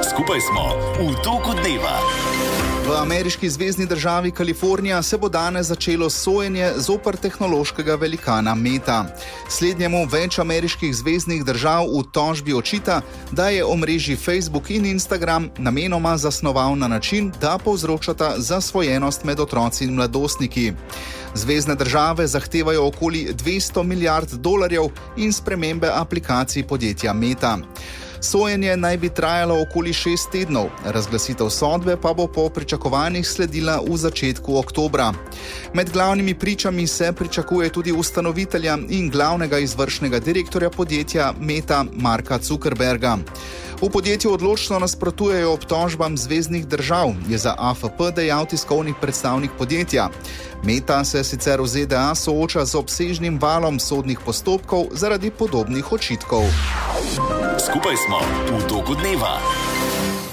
Skupaj smo v toku dneva. V ameriški zvezni državi Kalifornija se bo danes začelo sojenje zoper tehnološkega velikana Meta. Slednjemu več ameriških zveznih držav v tožbi očita, da je omrežji Facebook in Instagram namenoma zasnoval na način, da povzročata zasvojenost med otroci in mladostniki. Zvezne države zahtevajo okoli $200 milijard in spremembe aplikacij podjetja Meta. Sojenje naj bi trajalo okoli 6 tednov, razglasitev sodbe pa bo po pričakovanjih sledila v začetku oktobra. Med glavnimi pričami se pričakuje tudi ustanovitelja in glavnega izvršnega direktorja podjetja Meta Marka Zuckerberga. V podjetju odločno nasprotujejo obtožbam zveznih držav, je za AFP dejal tiskovni predstavnik podjetja. Meta se sicer v ZDA sooča z obsežnim valom sodnih postopkov zaradi podobnih očitkov. Skupaj smo v toku dneva.